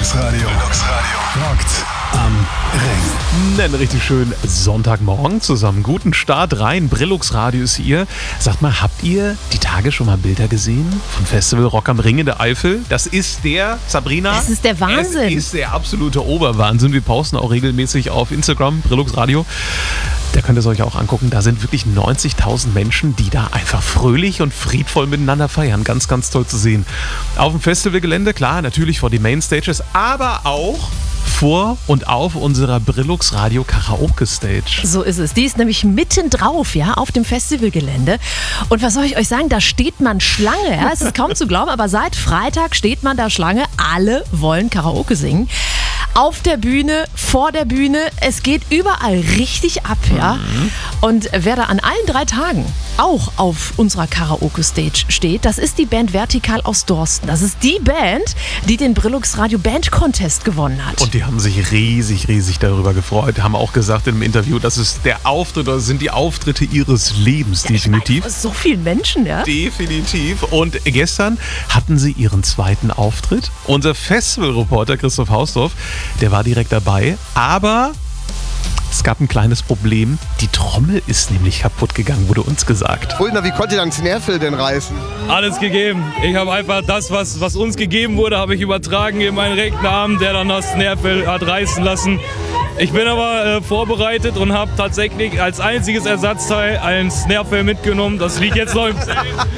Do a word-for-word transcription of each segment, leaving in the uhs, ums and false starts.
Brillux Radio. Brillux Radio. Rockt am Ring. Einen richtig schönen Sonntagmorgen zusammen. Guten Start rein. Brillux Radio ist hier. Sagt mal, habt ihr die Tage schon mal Bilder gesehen vom Festival Rock am Ring in der Eifel? Das ist der, Sabrina. Das ist der Wahnsinn. Das ist der absolute Oberwahnsinn. Wir posten auch regelmäßig auf Instagram, Brillux Radio. Da könnt ihr es euch auch angucken. Da sind wirklich neunzigtausend Menschen, die da einfach fröhlich und friedvoll miteinander feiern. Ganz, ganz toll zu sehen. Auf dem Festivalgelände, klar, natürlich vor den Mainstages, aber auch vor und auf unserer Brillux Radio Karaoke Stage. So ist es. Die ist nämlich mitten drauf, ja, auf dem Festivalgelände. Und was soll ich euch sagen, da steht man Schlange. Ja? Es ist kaum zu glauben, aber seit Freitag steht man da Schlange. Alle wollen Karaoke singen. Auf der Bühne, vor der Bühne, es geht überall richtig ab, ja. Mhm. Und wer da an allen drei Tagen auch auf unserer Karaoke-Stage steht, das ist die Band Vertikal aus Dorsten. Das ist die Band, die den Brillux Radio Band Contest gewonnen hat. Und die haben sich riesig, riesig darüber gefreut. Haben auch gesagt in einem Interview, das ist der Auftritt, das sind die Auftritte ihres Lebens, ja, definitiv. Ich meine, so vielen Menschen, ja. Definitiv. Und gestern hatten sie ihren zweiten Auftritt. Unser Festivalreporter Christoph Hausdorf, der war direkt dabei, aber es gab ein kleines Problem. Die Trommel ist nämlich kaputt gegangen, wurde uns gesagt. Fulner, wie konnte ihr dann Snärfel denn reißen? Alles gegeben. Ich habe einfach das, was, was uns gegeben wurde, habe ich übertragen in meinen rechten Arm, der dann das Snärfel hat reißen lassen. Ich bin aber äh, vorbereitet und habe tatsächlich als einziges Ersatzteil ein Snärfel mitgenommen. Das liegt jetzt noch im Zelt.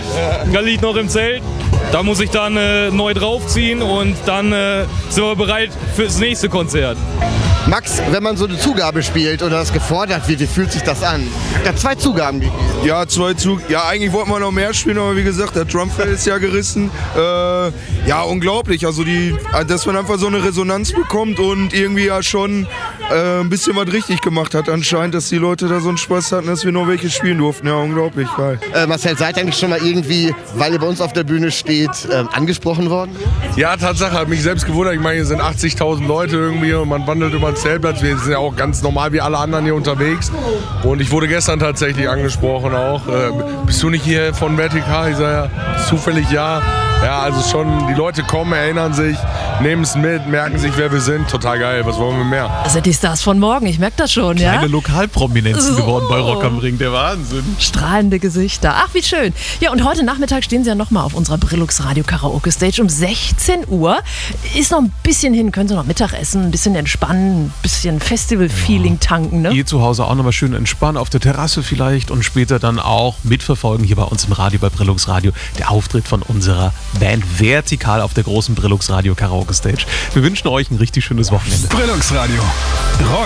Das liegt noch im Zelt. Da muss ich dann äh, neu draufziehen und dann äh, sind wir bereit fürs nächste Konzert. Max, wenn man so eine Zugabe spielt oder das gefordert wird, wie fühlt sich das an? Er hat zwei Zugaben gegeben. Ja, zwei Zugaben. Ja, eigentlich wollten wir noch mehr spielen, aber wie gesagt, der Drumfell ist ja gerissen. Äh, ja, unglaublich. Also, die, dass man einfach so eine Resonanz bekommt und irgendwie ja schon äh, ein bisschen was richtig gemacht hat anscheinend, dass die Leute da so einen Spaß hatten, dass wir nur welche spielen durften. Ja, unglaublich geil. Äh, Marcel, seid ihr eigentlich schon mal irgendwie, weil ihr bei uns auf der Bühne steht, äh, angesprochen worden? Ja, Tatsache, hat mich selbst gewundert. Ich meine, hier sind achtzigtausend Leute irgendwie und man wandelt über den Zeltplatz. Wir sind ja auch ganz normal wie alle anderen hier unterwegs. Und ich wurde gestern tatsächlich angesprochen auch. Äh, bist du nicht hier von Vertikal? Ich sage ja, zufällig ja. Ja, also schon, die Leute kommen, erinnern sich, nehmen es mit, merken sich, wer wir sind. Total geil, was wollen wir mehr? Das sind die Stars von morgen, ich merke das schon, ja. Kleine Lokalprominenzen So. geworden bei Rock am Ring, der Wahnsinn. Strahlende Gesichter. Ach, wie schön. Ja, und heute Nachmittag stehen sie ja nochmal auf unserer Brillux Radio Karaoke Stage um sechzehn Uhr. Ist noch ein bisschen hin, können Sie noch Mittag essen, ein bisschen entspannen, ein bisschen Festival-Feeling tanken, ne? Ihr zu Hause auch nochmal schön entspannen, auf der Terrasse vielleicht und später dann auch mitverfolgen hier bei uns im Radio, bei Brillux Radio, der Auftritt von unserer Band Vertikal auf der großen Brillux Radio Karaoke Stage. Wir wünschen euch ein richtig schönes Wochenende. Brillux Radio. Rock